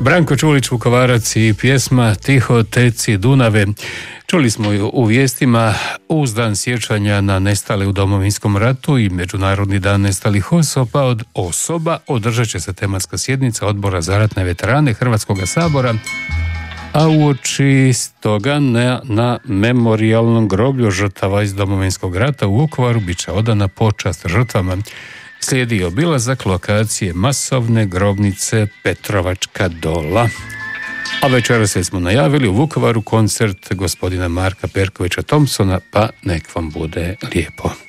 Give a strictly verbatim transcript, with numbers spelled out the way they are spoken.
Branko Čulić, Vukovarac i pjesma Tiho teci Dunave. Čuli smo ju u vijestima uz dan sjećanja na nestale u Domovinskom ratu i Međunarodni dan nestalih osoba od osoba. Održat će se tematska sjednica Odbora za ratne veterane Hrvatskog sabora, a uoči stoga na, na memorijalnom groblju žrtava iz Domovinskog rata u Vukovaru bit će odana počast žrtvama. Slijedi obilazak lokacije masovne grobnice Petrovačka Dola. A večeras smo najavili u Vukovaru koncert gospodina Marka Perkovića Thompsona, pa nek vam bude lijepo.